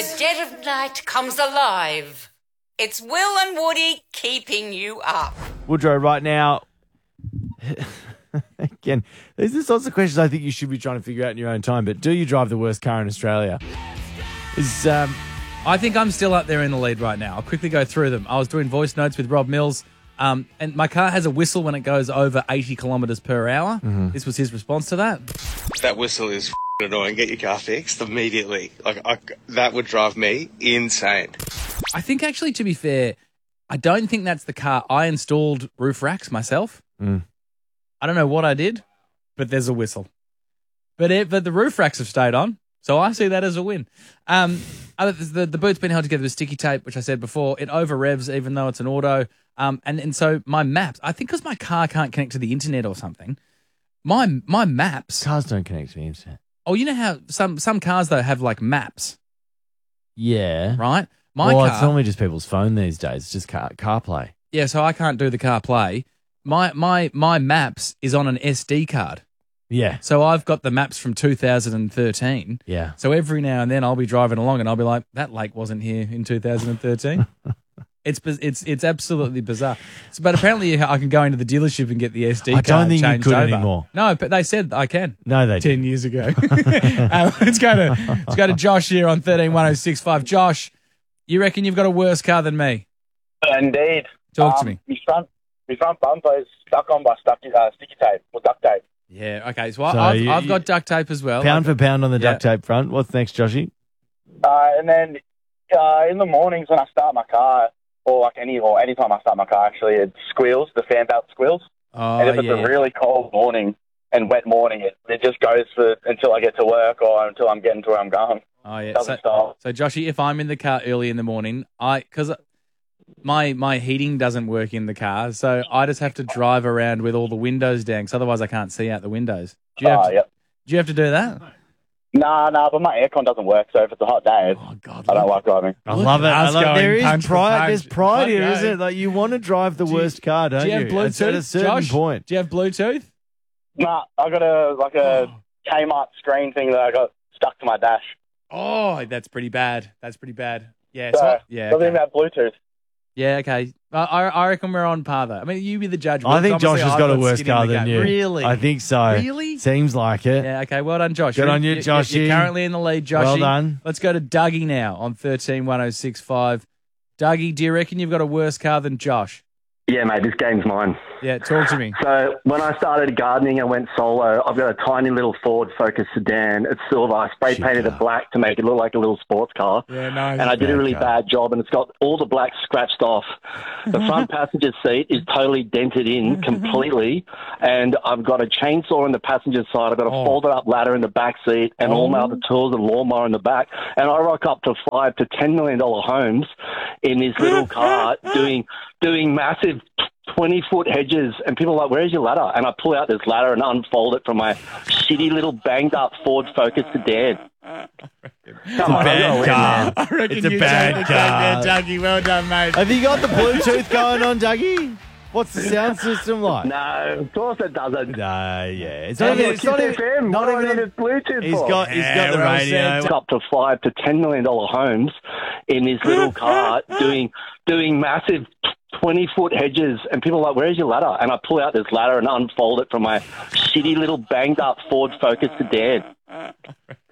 the dead of night comes alive. It's Will and Woody keeping you up. Woodrow, right now, again, there's lots of questions I think you should be trying to figure out in your own time, but do you drive the worst car in Australia? I think I'm still up there in the lead right now. I'll quickly go through them. I was doing voice notes with Rob Mills, and my car has a whistle when it goes over 80 kilometres per hour. Mm-hmm. This was his response to that. That whistle is annoying. Get your car fixed immediately. That would drive me insane. I think, actually, to be fair, I don't think that's the car. I installed roof racks myself. I don't know what I did, but there's a whistle. But the roof racks have stayed on, so I see that as a win. The boot's been held together with sticky tape, which I said before. It over revs even though it's an auto. And so my maps, I think because my car can't connect to the internet or something, my maps. Cars don't connect to the internet. Oh, you know how some cars, though, have like maps, Yeah. right? It's normally just people's phone these days. It's just CarPlay. Yeah, so I can't do the CarPlay. My maps is on an SD card. Yeah. So I've got the maps from 2013. Yeah. So every now and then I'll be driving along and I'll be like, that lake wasn't here in 2013. It's absolutely bizarre. But apparently I can go into the dealership and get the SD card. I don't think you changed could over. anymore. No, but they said I can. No, they 10 didn't. years ago. Let's go to Josh here on 131065. Josh, you reckon you've got a worse car than me? Indeed. Talk to me. My front bumper is stuck on by sticky tape or duct tape. Yeah, okay. So I've got duct tape as well. Pound for pound on the duct tape front. What's next, Joshy? And then in the mornings when I start my car, or anytime I start my car, actually, it squeals. The fan belt squeals. Oh, and if it's a really cold morning and wet morning, it just goes until I get to work or until I'm getting to where I'm going. Oh, yeah. Doesn't stop. So, Joshy, if I'm in the car early in the morning, because my heating doesn't work in the car, so I just have to drive around with all the windows down, because otherwise I can't see out the windows. Do you have to do that? Nah, but my aircon doesn't work, so if it's a hot day, I don't like driving. I love it. There is pride. There's pride here, Okay. isn't it? Like, you want to drive the worst car, don't you? Do you have Bluetooth, It's at a certain Josh? point. Do you have Bluetooth? Nah, I got a Kmart screen thing that I got stuck to my dash. Oh, that's pretty bad. Yeah, So, yeah. Something Okay. about Bluetooth. Yeah, okay. I reckon we're on par, though. I mean, you be the judge. I think Josh Obviously, has I've got a worse skin in car the than game. you. Really? I think so. Really? Seems like it. Yeah, okay. Well done, Josh. Good on you, Joshy. You're currently in the lead, Joshy. Well done. Let's go to Dougie now on 131065. Dougie, do you reckon you've got a worse car than Josh? Yeah, mate, this game's mine. Yeah, talk to me. So when I started gardening and went solo, I've got a tiny little Ford Focus sedan. It's silver. I spray painted it black to make it look like a little sports car. Yeah, nice. And I did a really bad job, and it's got all the black scratched off. The front passenger seat is totally dented in completely, and I've got a chainsaw in the passenger side. I've got a folded up ladder in the back seat, and all my other tools and lawnmower in the back. And I rock up to $5 to $10 million homes in this little car doing massive 20-foot hedges, and people are like, where's your ladder? And I pull out this ladder and unfold it from my shitty little banged-up Ford Focus sedan. It's a bad car. I reckon It's a you bad take the car. cake there, Dougie. Well done, mate. Have you got the Bluetooth going on, Dougie? What's the sound system like? No, of course it doesn't. No, yeah. It's Not not even. It's not even. FM. Not What do I even. need Bluetooth He's for? got the radio. Up to $5 to $10 million homes in this little car doing massive 20-foot hedges, and people are like, where's your ladder? And I pull out this ladder and unfold it from my shitty little banged-up Ford Focus sedan.